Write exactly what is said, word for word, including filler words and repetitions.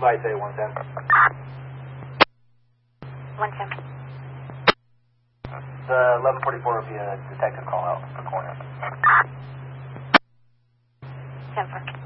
Light say one ten. one ten. The eleven forty-four would be a detective call out for corner. ten four.